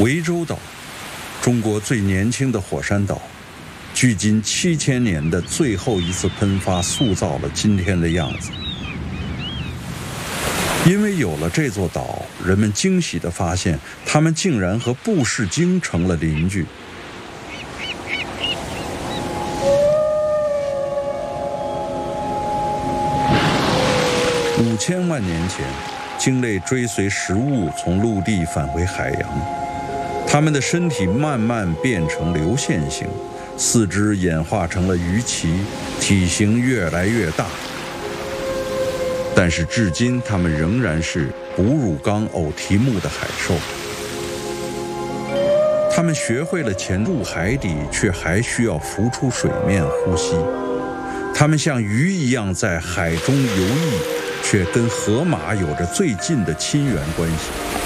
涠洲岛，中国最年轻的火山岛，距今7000年的最后一次喷发塑造了今天的样子。因为有了这座岛，人们惊喜地发现，它们竟然和布氏鲸成了邻居。5000万年前，鲸类追随食物从陆地返回海洋，它们的身体慢慢变成流线型，四肢演化成了鱼鳍，体型越来越大。但是至今，它们仍然是哺乳纲偶蹄目的海兽。它们学会了潜入海底，却还需要浮出水面呼吸。它们像鱼一样在海中游弋，却跟河马有着最近的亲缘关系。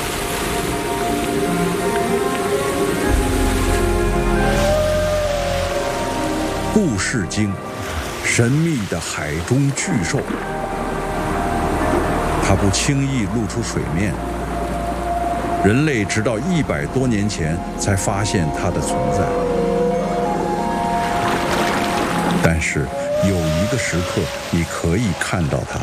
布氏鲸，神秘的海中巨兽。它不轻易露出水面，人类直到100多年前才发现它的存在。但是有一个时刻，你可以看到它。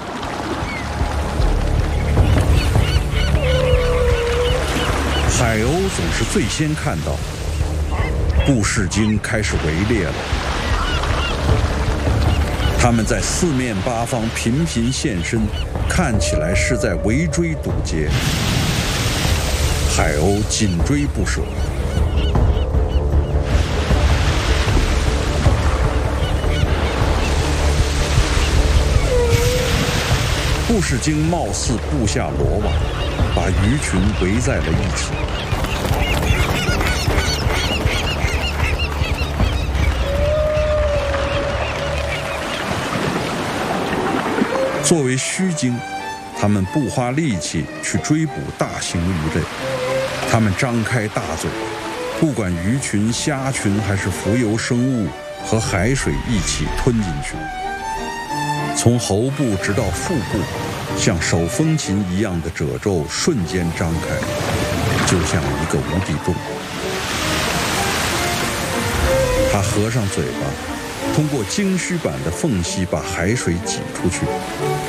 海鸥总是最先看到，布氏鲸开始围猎了。它们在四面八方频频现身，看起来是在围追堵截。海鸥紧追不舍。布氏鲸貌似布下罗网，把鱼群围在了一起。作为须鲸，它们不花力气去追捕大型鱼类，它们张开大嘴，不管鱼群、虾群还是浮游生物，和海水一起吞进去。从喉部直到腹部，像手风琴一样的褶皱瞬间张开，就像一个无底洞。它合上嘴巴，通过鲸须板的缝隙把海水挤出去。